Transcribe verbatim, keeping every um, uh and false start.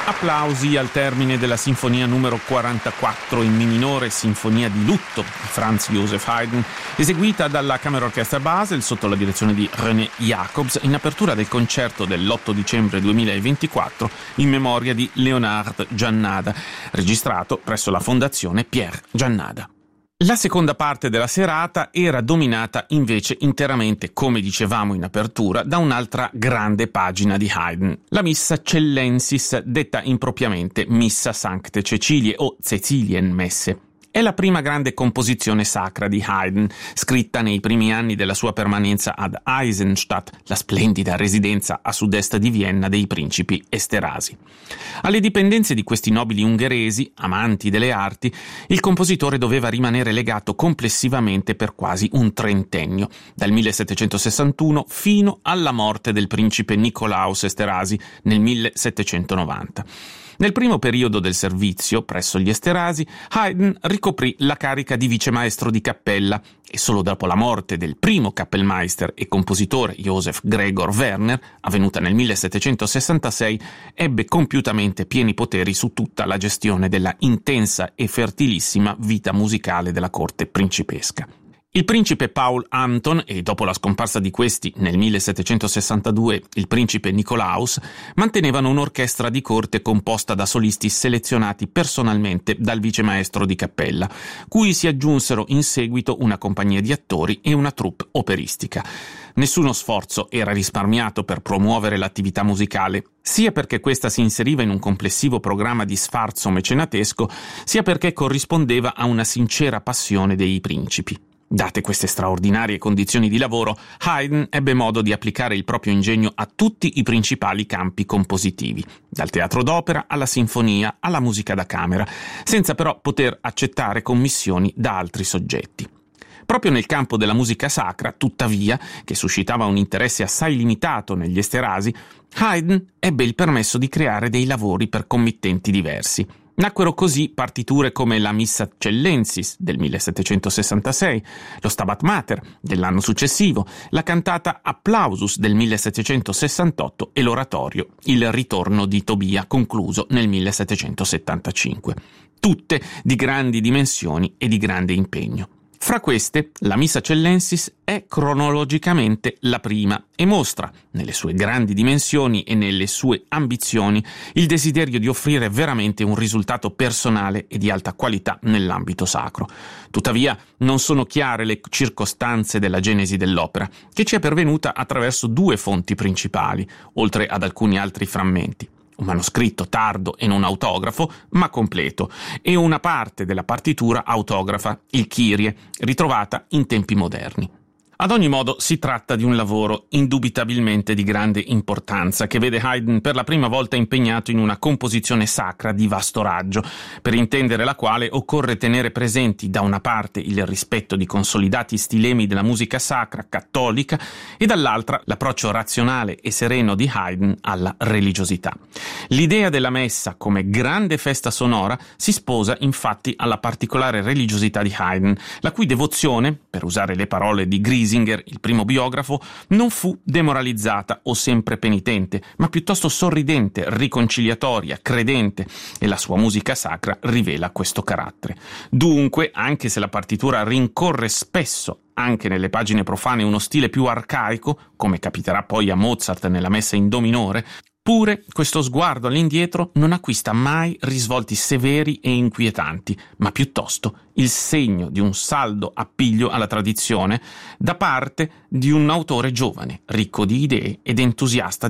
Applausi al termine della sinfonia numero quarantaquattro in mi minore, sinfonia di lutto di Franz Joseph Haydn, eseguita dalla Kammerorchester Basel sotto la direzione di René Jacobs in apertura del concerto dell'otto dicembre duemilaventiquattro in memoria di Leonard Giannada, registrato presso la Fondazione Pierre Giannada. La seconda parte della serata era dominata invece interamente, come dicevamo in apertura, da un'altra grande pagina di Haydn, la Missa Cellensis, detta impropriamente Missa Sancte Cecilie o Cäcilienmesse. È la prima grande composizione sacra di Haydn, scritta nei primi anni della sua permanenza ad Eisenstadt, la splendida residenza a sud-est di Vienna dei principi Esterasi. Alle dipendenze di questi nobili ungheresi, amanti delle arti, il compositore doveva rimanere legato complessivamente per quasi un trentennio, dal millesettecentosessantuno fino alla morte del principe Nikolaus Esterasi nel millesettecentonovanta. Nel primo periodo del servizio, presso gli Esterasi, Haydn ricoprì la carica di vicemaestro di cappella e solo dopo la morte del primo Kapellmeister e compositore Joseph Gregor Werner, avvenuta nel millesettecentosessantasei, ebbe compiutamente pieni poteri su tutta la gestione della intensa e fertilissima vita musicale della corte principesca. Il principe Paul Anton e, dopo la scomparsa di questi nel millesettecentosessantadue, il principe Nikolaus, mantenevano un'orchestra di corte composta da solisti selezionati personalmente dal vicemaestro di cappella, cui si aggiunsero in seguito una compagnia di attori e una troupe operistica. Nessuno sforzo era risparmiato per promuovere l'attività musicale, sia perché questa si inseriva in un complessivo programma di sfarzo mecenatesco, sia perché corrispondeva a una sincera passione dei principi. Date queste straordinarie condizioni di lavoro, Haydn ebbe modo di applicare il proprio ingegno a tutti i principali campi compositivi, dal teatro d'opera alla sinfonia alla musica da camera, senza però poter accettare commissioni da altri soggetti. Proprio nel campo della musica sacra, tuttavia, che suscitava un interesse assai limitato negli Esterasi, Haydn ebbe il permesso di creare dei lavori per committenti diversi. Nacquero così partiture come la Missa Cellensis del millesettecentosessantasei, lo Stabat Mater dell'anno successivo, la cantata Applausus del millesettecentosessantotto e l'oratorio Il ritorno di Tobia, concluso nel millesettecentosettantacinque. Tutte di grandi dimensioni e di grande impegno. Fra queste, la Missa Cellensis è cronologicamente la prima e mostra, nelle sue grandi dimensioni e nelle sue ambizioni, il desiderio di offrire veramente un risultato personale e di alta qualità nell'ambito sacro. Tuttavia, non sono chiare le circostanze della genesi dell'opera, che ci è pervenuta attraverso due fonti principali, oltre ad alcuni altri frammenti. Un manoscritto tardo e non autografo, ma completo, e una parte della partitura autografa, il Kyrie, ritrovata in tempi moderni. Ad ogni modo si tratta di un lavoro indubitabilmente di grande importanza che vede Haydn per la prima volta impegnato in una composizione sacra di vasto raggio, per intendere la quale occorre tenere presenti da una parte il rispetto di consolidati stilemi della musica sacra cattolica e dall'altra l'approccio razionale e sereno di Haydn alla religiosità. L'idea della messa come grande festa sonora si sposa infatti alla particolare religiosità di Haydn, la cui devozione, per usare le parole di Griesinger, il primo biografo, non fu demoralizzata o sempre penitente, ma piuttosto sorridente, riconciliatoria, credente, e la sua musica sacra rivela questo carattere. Dunque, anche se la partitura rincorre spesso anche nelle pagine profane uno stile più arcaico, come capiterà poi a Mozart nella messa in do minore, Pure questo sguardo all'indietro non acquista mai risvolti severi e inquietanti, ma piuttosto il segno di un saldo appiglio alla tradizione da parte di un autore giovane, ricco di idee ed entusiasta